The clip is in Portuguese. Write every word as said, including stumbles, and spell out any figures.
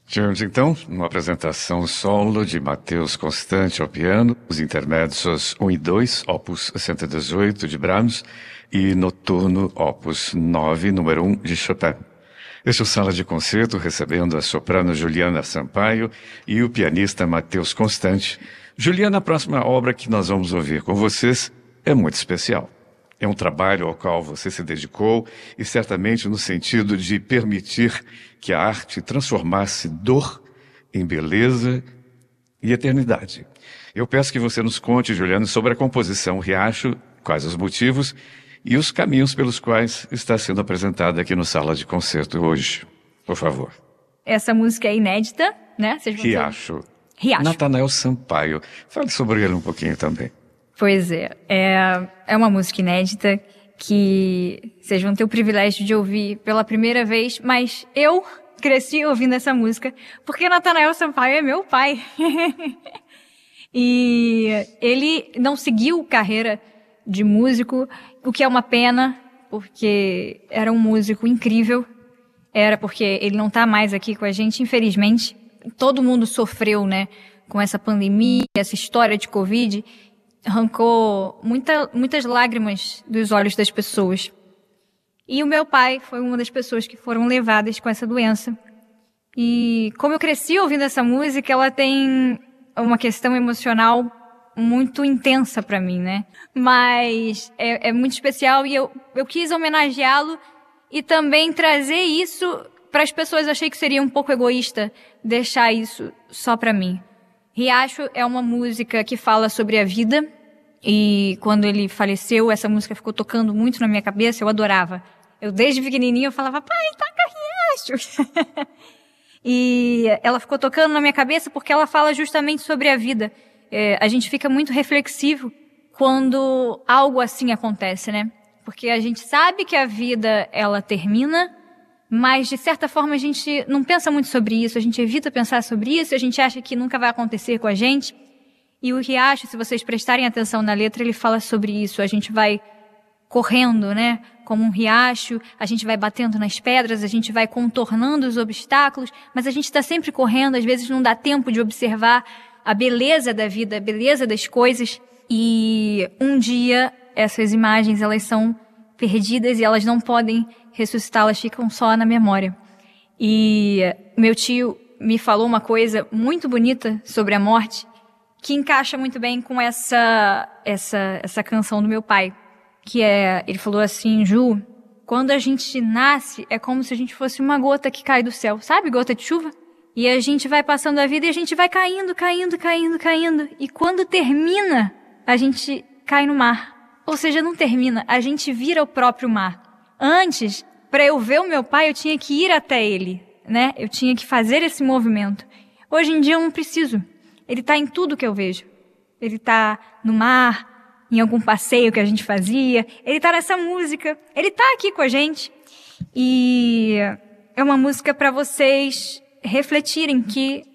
Tivemos então uma apresentação solo de Matheus Constante ao piano, os intermédios um e dois, opus cento e dezoito de Brahms e Noturno, opus nove, número um de Chopin. Este é o Sala de Concerto, recebendo a soprano Juliana Sampaio e o pianista Matheus Constante. Juliana, a próxima obra que nós vamos ouvir com vocês é muito especial. É um trabalho ao qual você se dedicou e certamente no sentido de permitir que a arte transformasse dor em beleza e eternidade. Eu peço que você nos conte, Juliana, sobre a composição Riacho, quais os motivos e os caminhos pelos quais está sendo apresentada aqui no Sala de Concerto hoje. Por favor. Essa música é inédita, né? Vocês vão Riacho. Ter... Riacho. Natanael Sampaio. Fale sobre ele um pouquinho também. Pois é, é, é uma música inédita que vocês vão ter o privilégio de ouvir pela primeira vez, mas eu cresci ouvindo essa música porque Natanael Sampaio é meu pai. E ele não seguiu carreira de músico, o que é uma pena, porque era um músico incrível, era porque ele não está mais aqui com a gente, infelizmente. Todo mundo sofreu, né, com essa pandemia, essa história de Covid, arrancou muita, muitas lágrimas dos olhos das pessoas. E o meu pai foi uma das pessoas que foram levadas com essa doença. E como eu cresci ouvindo essa música, ela tem uma questão emocional muito intensa para mim, né? Mas é, é muito especial e eu, eu quis homenageá-lo e também trazer isso para as pessoas. Eu achei que seria um pouco egoísta deixar isso só para mim. Riacho é uma música que fala sobre a vida e quando ele faleceu, essa música ficou tocando muito na minha cabeça, eu adorava. Eu desde pequenininha eu falava, pai, toca Riacho! E ela ficou tocando na minha cabeça porque ela fala justamente sobre a vida. É, a gente fica muito reflexivo quando algo assim acontece, né? Porque a gente sabe que a vida, ela termina, mas, de certa forma, a gente não pensa muito sobre isso, a gente evita pensar sobre isso, a gente acha que nunca vai acontecer com a gente. E o Riacho, se vocês prestarem atenção na letra, ele fala sobre isso. A gente vai correndo, né? Como um riacho, a gente vai batendo nas pedras, a gente vai contornando os obstáculos, mas a gente está sempre correndo, às vezes não dá tempo de observar a beleza da vida, a beleza das coisas. E um dia, essas imagens, elas são perdidas e elas não podem ressuscitar, elas ficam só na memória. E meu tio me falou uma coisa muito bonita sobre a morte, que encaixa muito bem com essa, essa, essa canção do meu pai, que é, ele falou assim, Ju, quando a gente nasce é como se a gente fosse uma gota que cai do céu, sabe, gota de chuva? E a gente vai passando a vida e a gente vai caindo, caindo, caindo, caindo, e quando termina, a gente cai no mar. Ou seja, não termina, a gente vira o próprio mar. Antes, para eu ver o meu pai, eu tinha que ir até ele, né? Eu tinha que fazer esse movimento. Hoje em dia eu não preciso. Ele está em tudo que eu vejo. Ele está no mar, em algum passeio que a gente fazia. Ele está nessa música. Ele está aqui com a gente. E é uma música para vocês refletirem que